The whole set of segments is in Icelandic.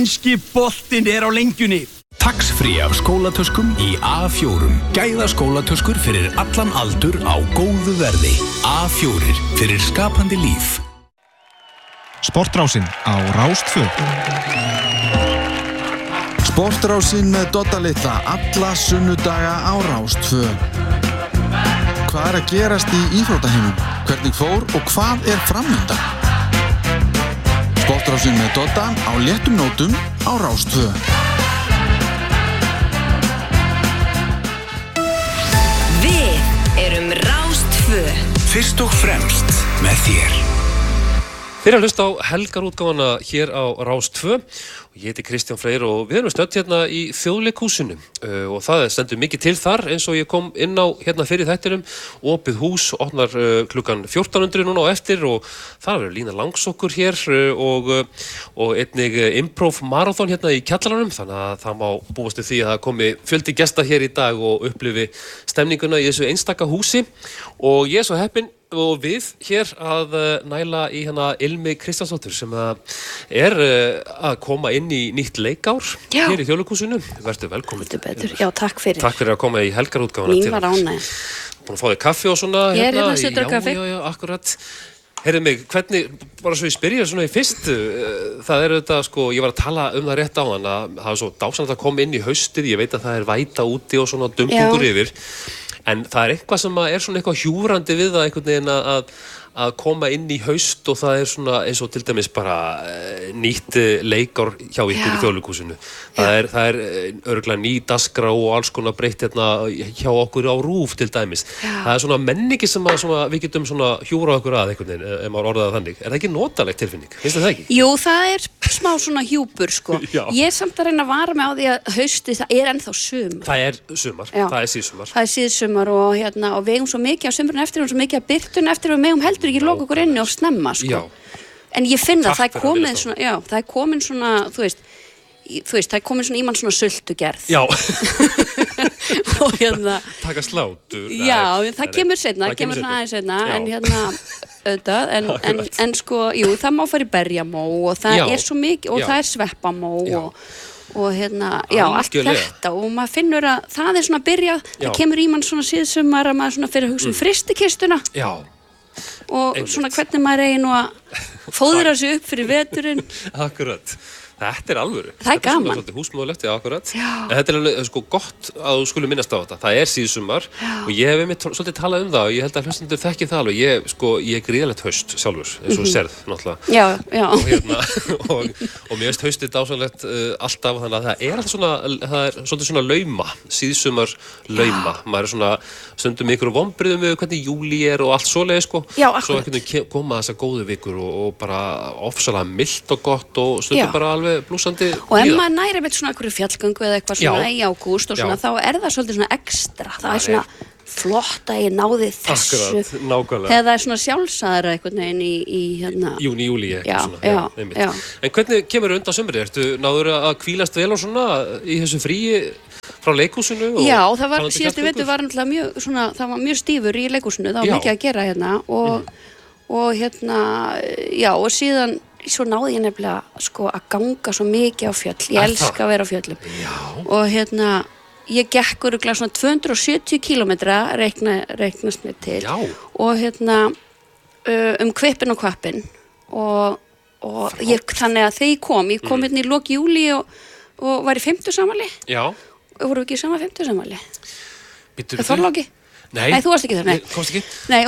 Sænski boltinn á lengjunni. Tax-free af skólatöskum í A4. Gæða skólatöskur fyrir allan aldur á góðu verði. A4 fyrir skapandi líf. Sportrásin á Rás 2. Sportrásin með Dodda litla alla sunnudaga á Rás 2. Hvað að gerast í íþróttaheimum? Hvernig fór og hvað framundan? Sportrásin með Dodda á léttum nótum á Rás 2. Við erum Rás 2. Fyrst og fremst með þér. Þeir eru að hlusta á helgarútgáfana hér á Rás 2 og ég heiti Kristján Freyr og við erum stödd hérna í Þjóðleikhúsinu og það stendur mikið til þar eins og ég kom inn á hérna fyrir þættinum. Opið hús opnar klukkan 1400 núna á eftir og það verður Lína Langsokkur hér og einnig improv marathon hérna í kjallaranum, þannig að það má búast við því að það komi fjöldi gesta hér í dag og upplifi stemninguna í þessu einstaka húsi og ég svo heppinn og við hér að næla í hérna Ilmi Kristjánsdóttur sem er að koma inn í nýtt leikár hér í Þjóðleikhúsinu. Vertu velkomin. Já, takk fyrir. Takk fyrir að koma í helgarútgáfuna til. Mín var ánægð. Búin að fá þig kaffi og svona Ég hérna að setja kaffi. Já, akkurat. Heyrðu mig, hvernig, bara svo ég spyrja svona í fyrstu, það þetta sko, ég var að tala það rétt á hann að það svo dásanlegt að koma inn í haustið, ég veit að það væta úti og svona dumbungur yfir. En það eitthvað sem svona eitthvað hjúrandi við það einhvern veginn að koma inn í haust og það svona eins og til dæmis bara nýtt leikár hjá ykkur í Þjóðleikhúsinu. Það er örugglega ný dagskrá og alls konar breytt hérna hjá okkur á RÚV til dæmis. Það er svona menningi sem við getum svona hjúra okkur að einhvern veginn, ef maður orðaði þannig. Er það ekki notalegt tilfinning? Finnst það ekki? Jú, það smá svona hjúpur sko. Ég samt að reyna að vara mig á því að haustið það ennþá sumar. Það er sumar, það er síðsumar. Það er síðsumar og við eigum svo mikið á sumrun eftir og svo mikið að birtun eftir og við eigum heldur ekki loka okkur inni og snemma sko. En ég finn að það er komin svona, þú veist, það er komin svona í mann svona sultugerð. Já. Og taka slátur. Já, það kemur seinna, það kemur svona aðeins seinna, en auðvitað, en sko, jú, það má fara í berjamó og það er svo mikið, og það er sveppamó og allt þetta og maður finnur að það er svona að byrja, það kemur í mann svona síðsumar að maður svona fyrir að hugsa frystikistuna. Já. Og svona hvernig maður eigi nú að fóðra sig upp fyrir veturinn. Akkurat. Þetta er alvöru. Það er gaman. Þetta er húsmóðulegt, akkurat. En þetta er alveg sko gott að þú skulle minnast á þetta. Það er síðsumar og ég hef einmitt svolítið talað um það og ég held að hlustendur þekki það alveg. Ég er gríðalegt haust sjálfur, eins og serð, náttúrulega. Já. Og mér veist haustið dásanlegt alltaf, þannig að það er svolítið svona lauma, síðsumar lauma. Maður er svona stundum ykkur vonbrigðum við hvernig júlí er og allt svoleiðis sko. Já, akkurat. Svo koma þessar góðu vikur og bara ofsalega milt og gott og stundum bara alveg blúsandi. Og ef maður næri með svona einhverju fjallgöngu eða eitthvað svona í ágúst og svona, þá er það svolítið svona ekstra. Það er svona flott að ég náði þessu. Akkurat, nákvæmlega. Þegar það er svona sjálfsagðara einhvern veginn í júni, júlí eitthvað svona. Já. En hvernig kemur undan sumri? Náður að hvílast vel og svona í þessu fríi frá leikhúsinu? Já, það var síðastu vetur var náttúrulega mjög svona, það var mjög stífur í leikhúsinu, það var mikið að gera hérna og síðan svo náði ég nefnilega sko að ganga svo mikið á fjöll. Ég elska að vera á fjöllum. Já. Og ég gekk örugglega svona 270 kilometra reiknast mér til. Já. Og Kvippinn og Kvappinn og þannig að þegar ég kom hérna í lok júlí og var í 50 samali. Já. Voru við ekki í sama 50 samali? Býttu við Þorláki? Nei, þú varst ekki þar, nei. Komst ekki? Nei,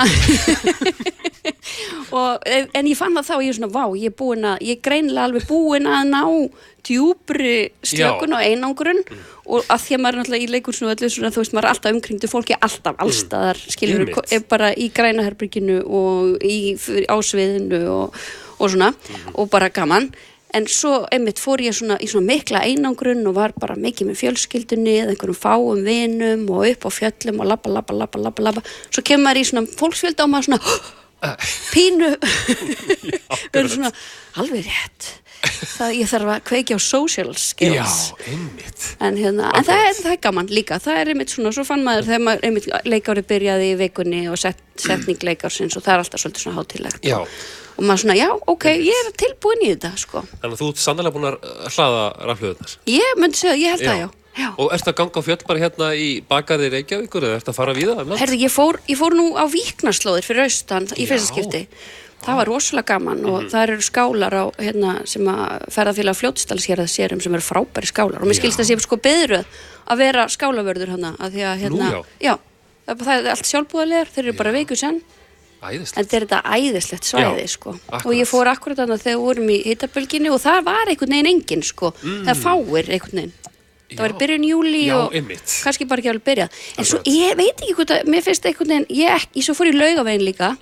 en ég fann það þá, ég er svona, ég er greinilega alveg búin að ná djúpri slökun og einangrun og að því að maður er náttúrulega í leikhúsinu og öllu svona, þú veist, maður er alltaf umkringdu fólki, allstaðar, skiljum við, bara í grænaherberginu og á sviðinu og svona, og bara gaman. En svo einmitt fór ég svona í svona mikla einangrun og var bara mikið með fjölskyldunni eða einhverjum fáum vinum og upp á fjöllum og labba. Svo kemur maður í svona fólksfjölda og maður svona pínu verður svona alveg rétt. Ég þarf að kveikja á social skills. Já, einmitt. En það er gaman líka. Það er einmitt svona, svo fann maður þegar maður einmitt leikárið byrjaði í vikunni og setning leikársins og það er alltaf svolítið svona hátíðlegt. Já. og maður svona, já, ok, ég tilbúin í þetta, sko. Þannig að þú ert sannlega búin að hlaða rafhlöðunar. Ég myndi segja, ég held það, já. Og ertu að ganga á fjöll bara hérna í Bakarði Reykjavíkur eða ertu að fara víða? Herðu, ég fór nú á Víknaslóðir fyrir austan í fyrsta skipti. Það var rosalega gaman og það eru skálar á, hérna, sem að ferðafélag Fljótsdalshéraðs sérum sem eru frábæri skálar og mér skilst að sé sko biðröð að vera skálavörður hana, að því að hérna, já, það er allt sjálfbúðalegar, þeir eru bara viku senn. Æðislegt. En þetta er þetta æðislegt svæði, sko. Og ég fór akkurat þannig þegar við vorum í hitabylginni og það var einhvern veginn enginn, sko. Það fáir einhvern veginn. Það var í byrjun júlí og kannski bara ekki alveg byrjað. En svo, ég veit ekki hvað það, mér finnst einhvern veginn, ég svo fór í Laugaveginn líka,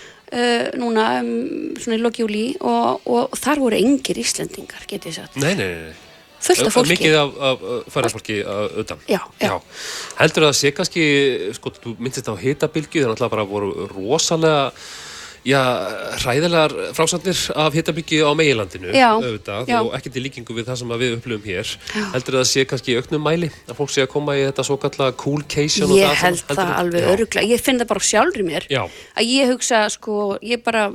núna, svona í lok júlí og þar voru engir Íslendingar, get ég sagt. Nei. Fullt af fólki. Mikið af ferðafólki utan. Já. Heldur það að sé kannski, sko, þú myndist á hitabylgju, það náttúrulega bara voru rosalega, hræðilegar frásagnir af hitabylgju á meginlandinu, auðvitað, og ekki til líkingu við það sem við upplifum hér. Heldur það að sé kannski í auknum mæli að fólk sé að koma í þetta svokallaða coolcation? Ég held það alveg örugglega. Ég finn það bara sjálfri mér. Að ég hugsa, sko, ég var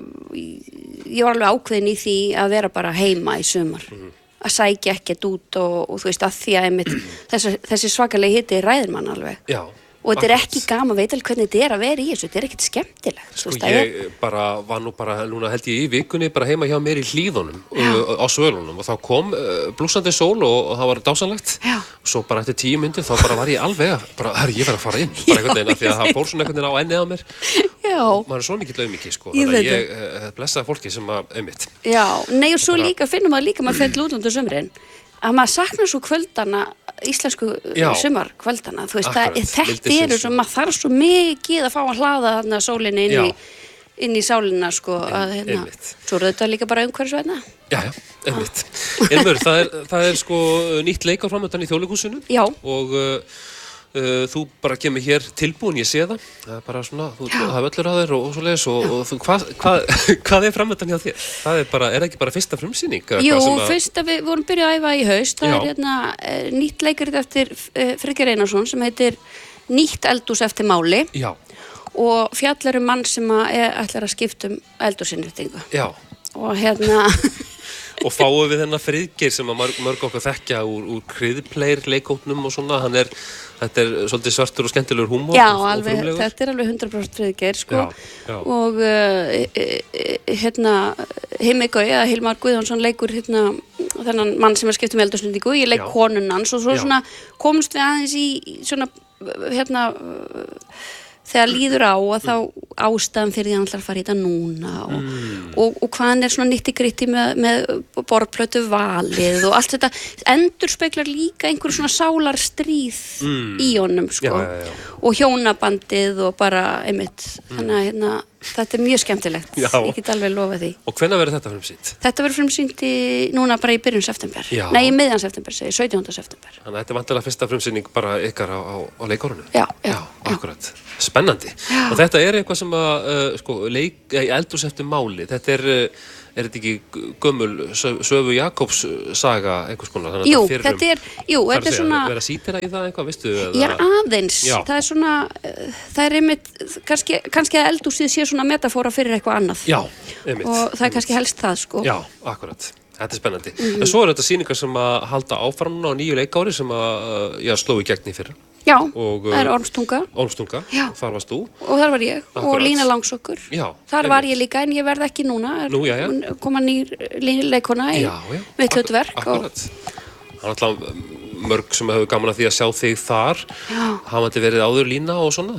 alveg ákveðin í því að vera bara heima í sumar. Að sækja ekkert út og þú veist að því að þessi svakalegi hiti ræðir mann alveg. Og þetta er ekki gaman, veit alveg hvernig þetta er að vera í þessu, þetta er ekkert skemmtilegt. Sko ég var nú núna held ég í vikunni bara heima hjá mér í Hlíðunum á Svölunum og þá kom blúsandi sól og það var dásanlegt. Og svo bara eftir 10 mínútur þá bara var ég alveg ég verð að fara inn, bara einhvern veginn af því að það fór svona einhvern veginn á ennið á mér. Maður er svo mikill auðmikið, sko, þannig að ég blessaði fólki sem einmitt. Nei og svo líka finnum maður fer til útlanda á sumrin að maður saknar svo kvöldana, íslensku sumarkvöldana, þú veist, þetta eru svo, maður þarf svo mikið að fá að hlaða þarna sólinni inn í sálina, sko, að svo eru þetta líka bara umhverfisvænna. Já, einmitt. Ilmur, það er sko nýtt leikár framöndan í Þjóðleikhúsinu og þú bara kemur hér tilbúin, ég sé það er bara svona, þú hafa öllur að þér og svoleiðis og hvað er framöndan hjá þér? Það er ekki bara fyrsta frumsýning? Jú, fyrsta, við vorum byrjað að æfa í haust, það er hérna nýtt leikrið eftir Friðgeir Einarsson sem heitir Nýtt eldhús eftir máli og fjallar mann sem ætlar að skipta eldhúsinnréttingu. Og hérna og fáum við þennan Friðgeir sem að mörg okkar þekkja úr Kriðpleir leikóknum og svona, þetta er svolítið svartur og skemmtilegur húmor. Já, alveg, þetta er alveg 100% Friðgeir, sko. Og hérna Himigau eða Hilmar Guðjónsson leikur hérna þennan mann sem skipt eldhúsinnréttingu, ég leik konun hans og svo svona komst við aðeins í svona hérna þegar líður á að þá ástæðan fyrir því að hann ætlar að fara í þetta núna og hvað hann er svona nitty-gritty með borðplötu valið og allt þetta endurspeglar líka einhver svona sálarstríð í honum, sko, og hjónabandið og bara einmitt, þannig að hérna þetta er mjög skemmtilegt, ég get alveg lofað því. Og hvenær verður þetta frumsýnt? Þetta verður frumsýnt núna bara í byrjun september. Nei, í miðjan september, 17. september. Þannig að þetta er vantilega fyrsta frumsýning bara ykkar á leikárinu? Já. Akkurat. Spennandi. Og þetta er eitthvað sem að, sko, eldhús eftir máli, þetta er þetta ekki gömul Söfu Jakobs saga einhvers konar? Jú, þetta er svona vera sítira í það eitthvað, veistu? Já, aðeins, það er svona það er einmitt, kannski að eldhúsið sé svona metafóra fyrir eitthvað annað. Já, einmitt. Og það er kannski helst það, sko. Já, akkurat. Þetta er spennandi. En svo þetta sýningar sem að halda áfram á nýju leikári sem að sló í gegn í fyrra. Já, það er Ormstunga. Þar varst þú. Og þar var ég. Akkurat. Og Lína Langsokkur. Já. Þar var ég líka, en ég verð ekki núna. Nú, já. Koma nýr leikona í mitt hlutverk. Akkurat. Það er alltaf mörg sem hefur gaman að því að sjá þig þar. Já. Hafandi verið áður Lína og svona.